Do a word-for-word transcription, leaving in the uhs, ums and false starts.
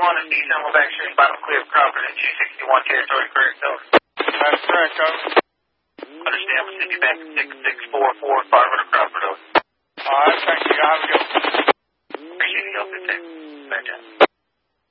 one is East Hillback Street, bottom clear of Crawford at two sixty-one territory, correct, over. That's correct, over. Understand, we'll send you back to six six four four, five hundred Crawford, over. All right, thank you. Have a good one. Appreciate the help, good day. Bye, John.